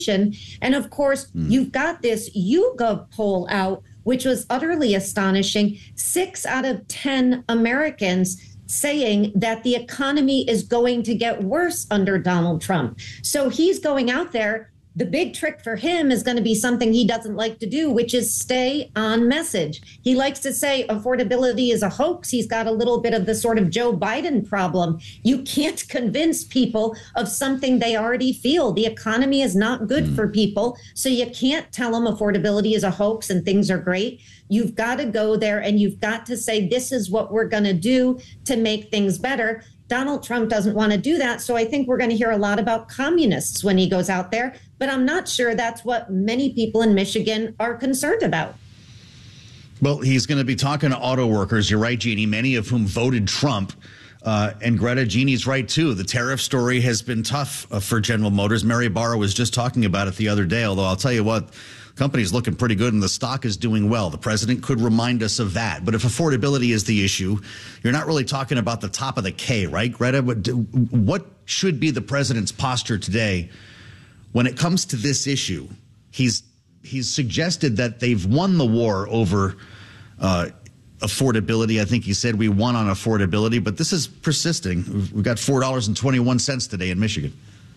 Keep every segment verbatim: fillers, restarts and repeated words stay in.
And of course, mm. you've got this YouGov poll out, which was utterly astonishing. Six out of ten Americans saying that the economy is going to get worse under Donald Trump. So he's going out there. The big trick for him is going to be something he doesn't like to do, which is stay on message. He likes to say affordability is a hoax. He's got a little bit of the sort of Joe Biden problem. You can't convince people of something they already feel. The economy is not good mm. for people. So you can't tell them affordability is a hoax and things are great. You've got to go there and you've got to say, this is what we're going to do to make things better. Donald Trump doesn't want to do that. So I think we're going to hear a lot about communists when he goes out there. But I'm not sure that's what many people in Michigan are concerned about. Well, he's going to be talking to auto workers. You're right, Jeannie, many of whom voted Trump. Uh, and Greta, Jeannie's right, too. The tariff story has been tough uh, for General Motors. Mary Barra was just talking about it the other day, although I'll tell you what, the company's looking pretty good and the stock is doing well. The president could remind us of that. But if affordability is the issue, you're not really talking about the top of the K, right, Greta? What, what should be the president's posture today when it comes to this issue? He's he's suggested that they've won the war over uh, affordability. I think he said we won on affordability, but this is persisting. We've got four dollars and twenty-one cents today in Michigan.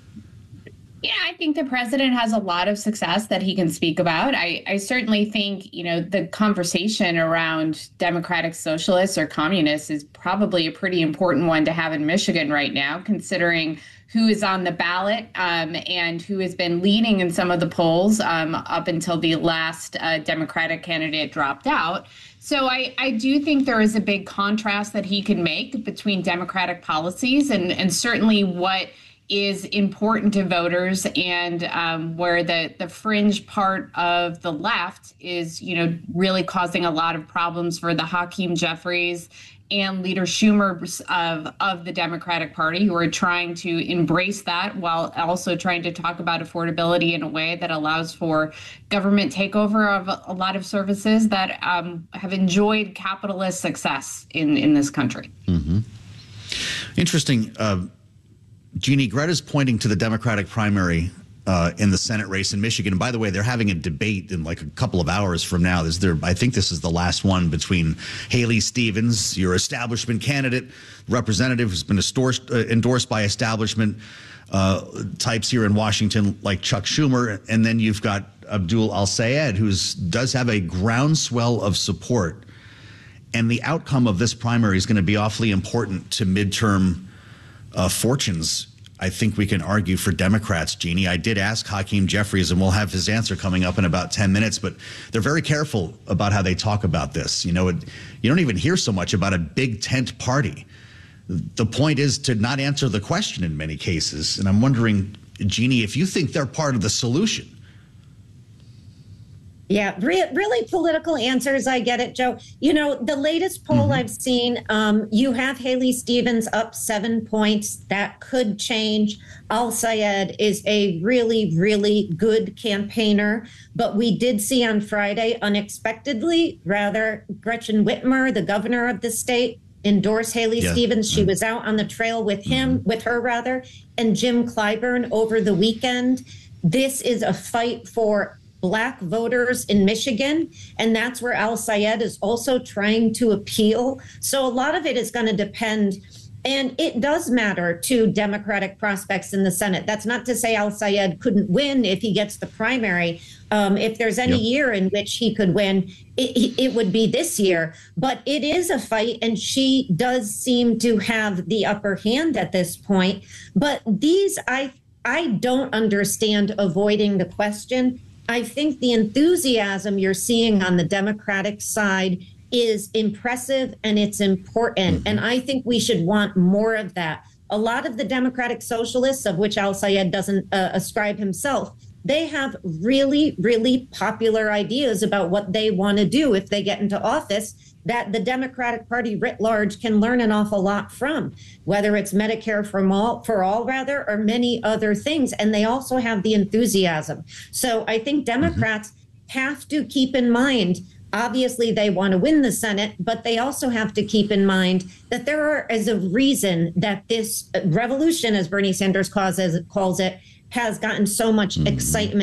Yeah, I think the president has a lot of success that he can speak about. I, I certainly think, you know, the conversation around democratic socialists or communists is probably a pretty important one to have in Michigan right now, considering who is on the ballot um, and who has been leading in some of the polls um, up until the last uh, Democratic candidate dropped out. So I, I do think there is a big contrast that he can make between Democratic policies and, and certainly what is important to voters and um, where the, the fringe part of the left is, you know, really causing a lot of problems for the Hakeem Jeffries and Leader Schumer of, of the Democratic Party, who are trying to embrace that while also trying to talk about affordability in a way that allows for government takeover of a lot of services that um, have enjoyed capitalist success in, in this country. Mm-hmm. Interesting. Uh, Jeannie, Greta's pointing to the Democratic primary uh, in the Senate race in Michigan. And by the way, they're having a debate in like a couple of hours from now. There's there, I think this is the last one between Haley Stevens, your establishment candidate, representative who's been endorsed, uh, endorsed by establishment uh, types here in Washington, like Chuck Schumer. And then you've got Abdul Al-Sayed, who does have a groundswell of support. And the outcome of this primary is going to be awfully important to midterm Uh, fortunes, I think we can argue, for Democrats, Jeannie. I did ask Hakeem Jeffries, and we'll have his answer coming up in about ten minutes, but they're very careful about how they talk about this. You know, it, you don't even hear so much about a big tent party. The point is to not answer the question in many cases. And I'm wondering, Jeannie, if you think they're part of the solution. Yeah, re- really political answers. I get it, Joe. You know, the latest poll mm-hmm. I've seen, um, you have Haley Stevens up seven points. That could change. Al-Sayed is a really, really good campaigner. But we did see on Friday, unexpectedly, rather, Gretchen Whitmer, the governor of the state, endorse Haley yeah. Stevens. She mm-hmm. was out on the trail with him, mm-hmm. with her rather, and Jim Clyburn over the weekend. This is a fight for Black voters in Michigan, and that's where Al-Sayed is also trying to appeal. So a lot of it is going to depend, and it does matter to Democratic prospects in the Senate. That's not to say Al-Sayed couldn't win if he gets the primary. Um, if there's any yep. year in which he could win, it, it would be this year. But it is a fight, and she does seem to have the upper hand at this point. But these, I, I don't understand avoiding the question. I think the enthusiasm you're seeing on the Democratic side is impressive and it's important. Mm-hmm. And I think we should want more of that. A lot of the Democratic socialists, of which Al-Sayed doesn't uh, ascribe himself, they have really, really popular ideas about what they want to do if they get into office that the Democratic Party writ large can learn an awful lot from, whether it's Medicare for all, for all rather, or many other things. And they also have the enthusiasm. So I think Democrats mm-hmm. have to keep in mind, obviously they want to win the Senate, but they also have to keep in mind that there are, is a reason that this revolution, as Bernie Sanders calls, as, calls it, has gotten so much mm-hmm. excitement